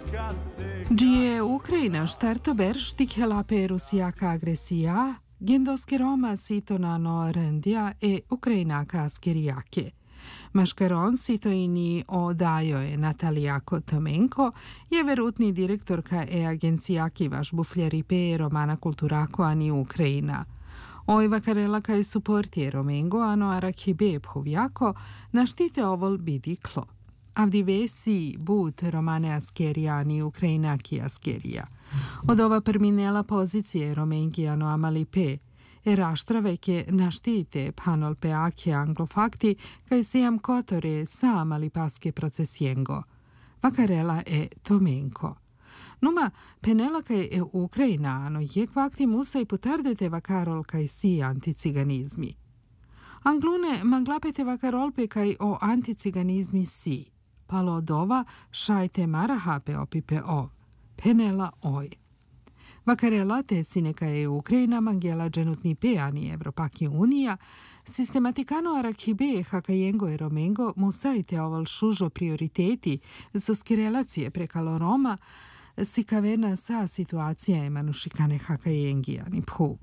Gdzie Ukraina startober štikela Rusiaka agresija, gendoske Roma sitonano rendija e Ukrajinaka skiriake. Maškaron sitojini odajoje Natalijako Tomenko je verutni direktorka agencijaki vaš bufljeri Romana kulturako ani Ukrajina. Oj vakarela kaj suportije Romengo ano arakibe phovjako naštite ovol bidiklo. Avdivesi but Romane askerijani Ukrajinaki askerija. Od ova perminela pozicije Romengijano amalipe, raštraveke naštite panol peake anglofakti kaj sejam kotore sa amalipaske procesiengo. Vakarela Tomenko. Numa penela kaj Ukrajinano jek vakti musaj potardete vakarol kaj si anticiganizmi. Anglune manglapete vakarolpe kaj o anticiganizmi si. Palo od ova šajte marahape opipe ov. Penela oj. Vakarela te sineka Ukrajina mangela dženutni peani Evropaki unija, sistematikano arakibe hakajengo Romengo musajte oval šužo prioriteti zoski relacije prekalo Roma sikavena sa situacija emanušikane hakajengijani phu.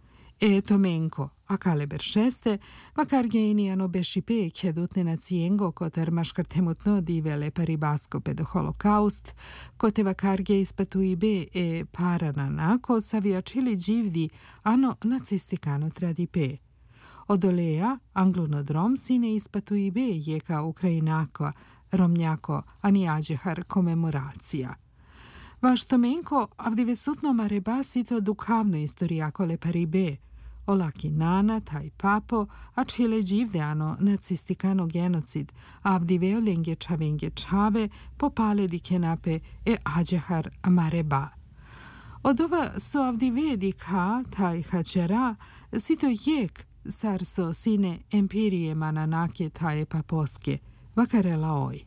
Tomenko, akaleber šeste, vakargejnijano bešipe kjedutne nacijengo koter maškartemutno divele paribasko pedo holokaust, kote vakarge ispatuibe parananako savijačili dživdi ano nacistikano tradipe. Odoleja anglunodrom sine ispatuibe jeka Ukrajinako, Romnjako, ani ađehar komemoracija. Vaš Tomenko avdivesutno marebasito dukhavno istorijako le paribe, olaki nana, taj papo, a čile dživdeano nacistikano genocid, avdiveo lenge čave, popale di kenape ađehar mareba. Od ova so avdivedi ka, taj hačera, sito jek sarso sine empirije mananake taj paposke, vakarela oj.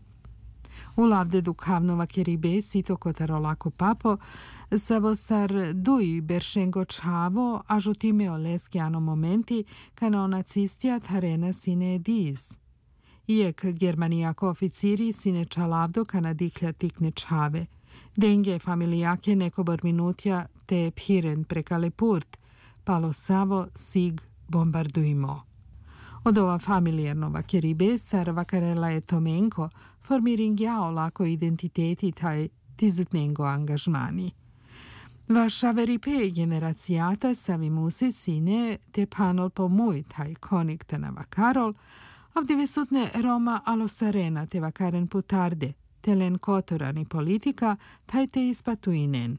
Ulavde dukhavno vakeribe sito kotarolako papo, savosar duj beršengo čavo, a žutime oleskiano momenti kano nacistija tarena sine diz. Iek germanijako oficiri sine čalavdo kana diklja tikne čave. Denge familijake nekobor minutja te piren prekale purt, palo savo sig bombardujmo. Od ova familijarno vakeribe sar vakarela Tomenko formiringjao lako identiteti taj tizutnengo angažmani. Vaša veripe generacijata savimusi sine te panol po muj taj koniktana vakarol, avdivesutne Roma alosarena te vakaren putarde, telen kotorani politika taj te ispatuinen.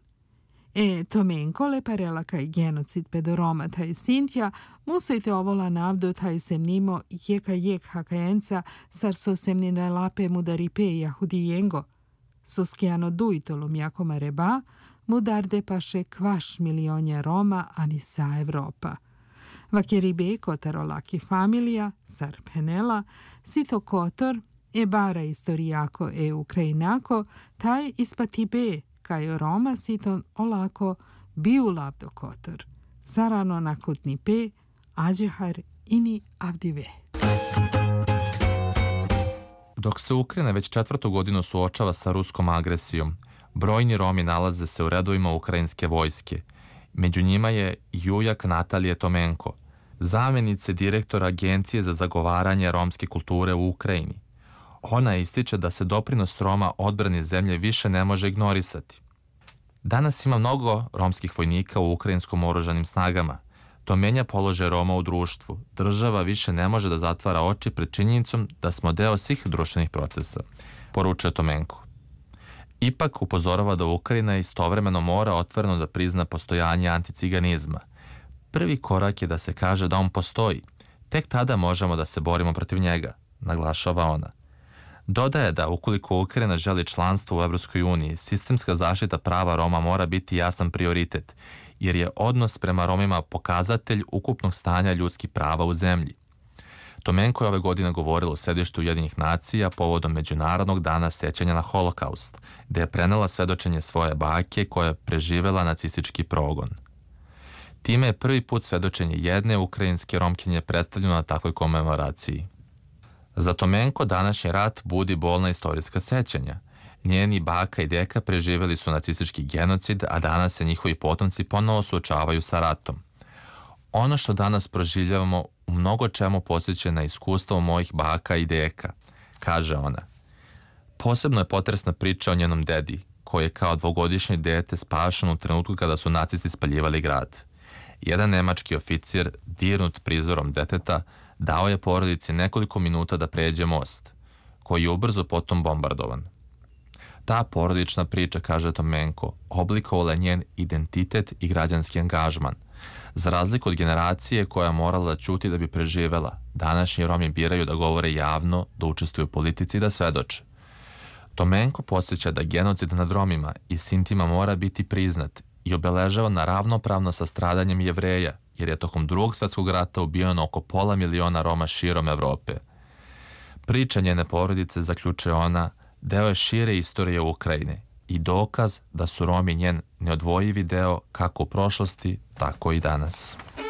Tomenko le parela kaj genocid pedo Roma taj sintja, musajte ovola navdo taj semnimo jek hakajenca sar so semnine lape mudaripe jahudijengo. Soskiano dujtolum jako mareba, mudarde paše kvaš milionja Roma ani sa Evropa. Vakeribe kotarolaki familija, sar penela, sito kotor, bara istorijako Ukrajinako, taj ispatibe, kaj Roma siton olako biu lavdo kotor. Sarano nakutni pe, ađehar ini avdive. Dok se Ukrajina već 4. godinu suočava sa ruskom agresijom, brojni Romi nalaze se u redovima ukrajinske vojske. Među njima je Jujak Natalije Tomenko, zamjenice direktora Agencije za zagovaranje romske kulture u Ukrajini. Ona ističe da se doprinos Roma odbrani zemlje više ne može ignorisati. Danas ima mnogo romskih vojnika u ukrajinskom oružanim snagama. To menja položaj Roma u društvu. Država više ne može da zatvara oči pred činjenicom da smo deo svih društvenih procesa, poručuje Tomenko. Ipak upozorava da Ukrajina istovremeno mora otvoreno da prizna postojanje anticiganizma. Prvi korak je da se kaže da on postoji. Tek tada možemo da se borimo protiv njega, naglašava ona. Dodaje da ukoliko Ukrajina želi članstvo u Evropskoj uniji, sistemska zaštita prava Roma mora biti jasan prioritet, jer je odnos prema Romima pokazatelj ukupnog stanja ljudskih prava u zemlji. Tomenko je ove godine govorila u sedištu Ujedinjenih nacija povodom Međunarodnog dana sećanja na holokaust, gde je prenela svedočenje svoje bake koja je preživela nacistički progon. Time je prvi put svedočenje jedne ukrajinske Romkinje predstavljeno na takvoj komemoraciji. Za Tomenko današnji rat budi bolna istorijska sećanja. Njeni baka i deka preživjeli su nacistički genocid, a danas se njihovi potomci ponovo suočavaju sa ratom. Ono što danas proživljavamo u mnogo čemu podsjeća na iskustvo mojih baka i deka, kaže ona. Posebno je potresna priča o njenom dedi, koji je kao dvogodišnje dete spašen u trenutku kada su nacisti spaljivali grad. Jedan nemački oficir, dirnut prizorom deteta, dao je porodici nekoliko minuta da pređe most, koji je ubrzo potom bombardovan. Ta porodična priča, kaže Tomenko, oblikovala njen identitet i građanski angažman. Za razliku od generacije koja je morala da ćuti da bi preživela, današnji Romi biraju da govore javno, da učestvuju u politici i da svedoče. Tomenko podsjeća da genocid nad Romima i Sintima mora biti priznat i obeležava na ravnopravno sa stradanjem Jevreja, jer je tokom Drugog svjetskog rata ubijeno oko 500.000 Roma širom Evrope. Priča njene porodice, zaključuje ona, deo je šire istorije Ukrajine i dokaz da su Romi njen neodvojivi deo kako u prošlosti, tako i danas.